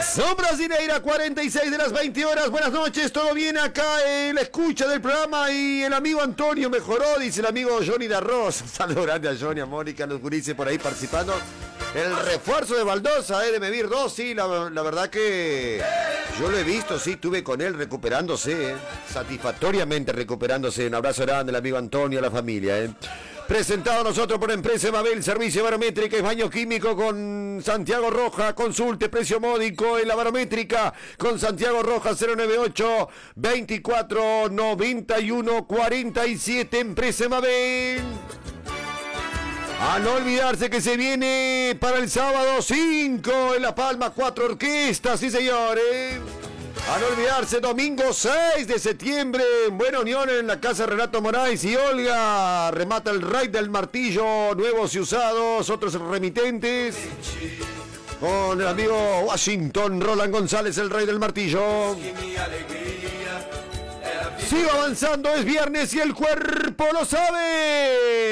Son Brasileira, 46 de las 20 horas. Buenas noches, ¿todo bien acá? La escucha del programa y el amigo Antonio mejoró, dice el amigo Johnny de Arroz. Un saludo grande a Johnny, a Mónica, a los gurises por ahí participando. El refuerzo de Baldosa, de Mevir 2, sí, la verdad que yo lo he visto, sí, estuve con él recuperándose, satisfactoriamente recuperándose. Un abrazo grande al amigo Antonio, a la familia, Presentado a nosotros por Empresa Mabel, servicio barométrica y baño químico con Santiago Roja. Consulte precio módico en la barométrica con Santiago Roja, 098 24 91 47. Empresa Mabel. A no olvidarse que se viene para el sábado 5 en La Palma, 4 orquestas, sí señores. A no olvidarse, domingo 6 de septiembre, en Buena Unión, en la casa Renato Moraes y Olga. Remata el Raid del Martillo, nuevos y usados, otros remitentes. Con el amigo Washington, Roland González, el Rey del Martillo. Sigo avanzando, es viernes y el cuerpo lo sabe.